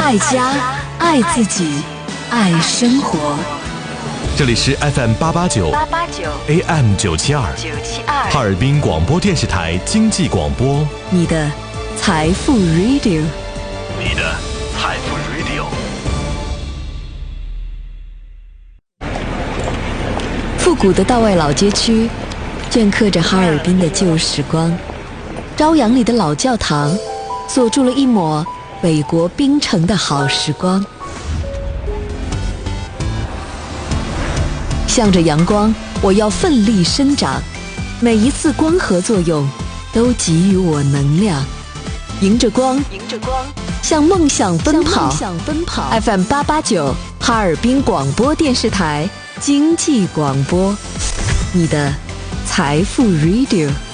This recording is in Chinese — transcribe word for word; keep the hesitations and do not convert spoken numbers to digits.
爱家，爱自己，爱生活。 这里是 F M 八八九 A M 九七二哈尔滨广播电视台经济广播， 你的财富 Radio， 你的财富 Radio。 复古的道外老街区镌刻着哈尔滨的旧时光，朝阳里的老教堂锁住了一抹北国冰城的好时光。向着阳光，我要奋力生长，每一次光合作用都给予我能量，迎着光，迎着光，向梦想奔跑。向梦想奔跑。F M 八八九哈尔滨广播电视台经济广播，你的财富 Radio。